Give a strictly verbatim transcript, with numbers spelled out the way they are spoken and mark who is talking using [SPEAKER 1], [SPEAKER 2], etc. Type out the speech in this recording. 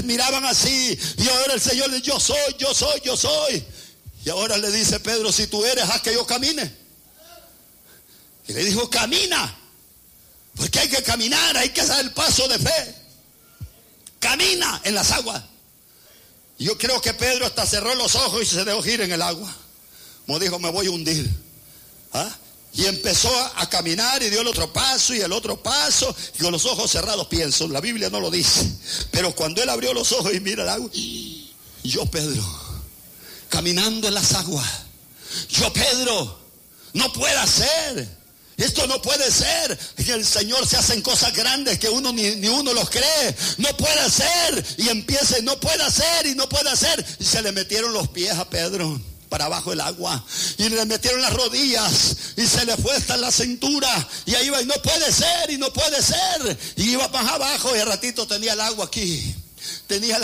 [SPEAKER 1] miraban así. Y ahora el Señor le dice, yo soy, yo soy, yo soy. Y ahora le dice Pedro, si tú eres, haz que yo camine. Y le dijo, camina. Porque hay que caminar, hay que dar el paso de fe. Camina en las aguas. Yo creo que Pedro hasta cerró los ojos y se dejó ir en el agua. Como dijo, me voy a hundir. ¿Ah? Y empezó a caminar y dio el otro paso y el otro paso. Y con los ojos cerrados pienso, la Biblia no lo dice. Pero cuando él abrió los ojos y mira el agua, yo Pedro, caminando en las aguas. Yo Pedro, no puede ser. Esto no puede ser. Que el Señor se hacen cosas grandes que uno ni, ni uno los cree. No puede ser. Y empieza, no puede hacer y no puede hacer. Y se le metieron los pies a Pedro para abajo del agua, y le metieron las rodillas y se le fue hasta la cintura, y ahí iba, y no puede ser, y no puede ser, y iba más abajo, y al ratito tenía el agua aquí, tenía el